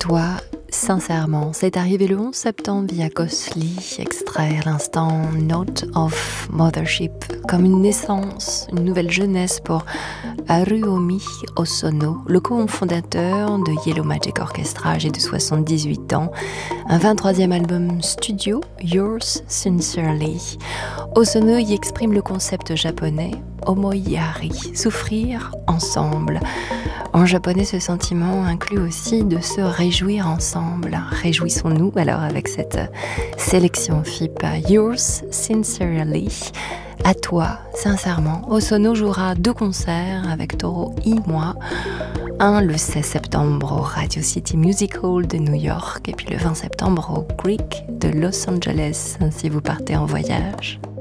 toi, sincèrement. C'est arrivé le 11 septembre via Ghostly, extrait à l'instant Note of Mothership, comme une naissance, une nouvelle jeunesse pour Haruomi Hosono, le cofondateur de Yellow Magic Orchestra, âgé de 78 ans. Un 23e album studio, Yours Sincerely. Hosono y exprime le concept japonais Omoiyari, souffrir ensemble. En japonais, ce sentiment inclut aussi de se réjouir ensemble. Réjouissons-nous alors avec cette sélection FIP Yours Sincerely. À toi, sincèrement. Hosono jouera 2 concerts avec Toro et moi. Un le 16 septembre au Radio City Music Hall de New York et puis le 20 septembre au Greek de Los Angeles si vous partez en voyage.